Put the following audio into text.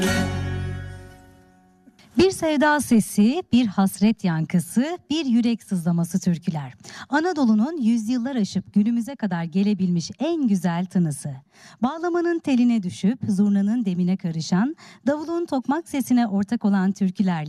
Bir sevda sesi, bir hasret yankısı, bir yürek sızlaması türküler. Anadolu'nun yüzyıllar aşıp günümüze kadar gelebilmiş en güzel tınısı. Bağlamanın teline düşüp zurnanın demine karışan, davulun tokmak sesine ortak olan türkülerle